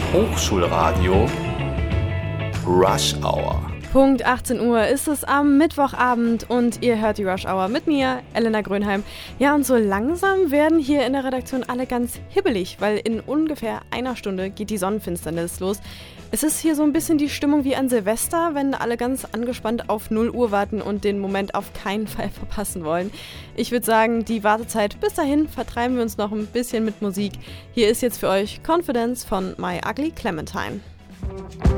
Hochschulradio Rush Hour. Punkt 18 Uhr ist es am Mittwochabend und ihr hört die Rush Hour mit mir, Elena Grönheim. Ja, und so langsam werden hier in der Redaktion alle ganz hibbelig, weil in ungefähr einer Stunde geht die Sonnenfinsternis los. Es ist hier so ein bisschen die Stimmung wie an Silvester, wenn alle ganz angespannt auf 0 Uhr warten und den Moment auf keinen Fall verpassen wollen. Ich würde sagen, die Wartezeit bis dahin vertreiben wir uns noch ein bisschen mit Musik. Hier ist jetzt für euch Confidence von My Ugly Clementine.